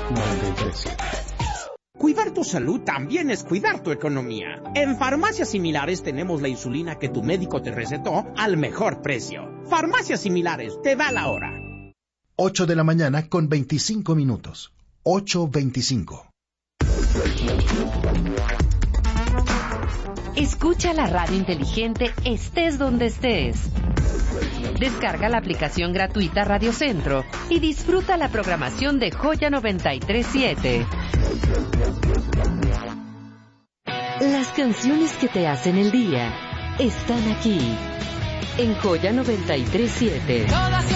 93.7. Cuidar tu salud también es cuidar tu economía. En Farmacias Similares tenemos la insulina que tu médico te recetó al mejor precio. Farmacias Similares, te da la hora. 8 de la mañana con 25 minutos. 8:25. Escucha la radio inteligente estés donde estés. Descarga la aplicación gratuita Radio Centro y disfruta la programación de Joya 93.7. Las canciones que te hacen el día están aquí, en Joya 93.7.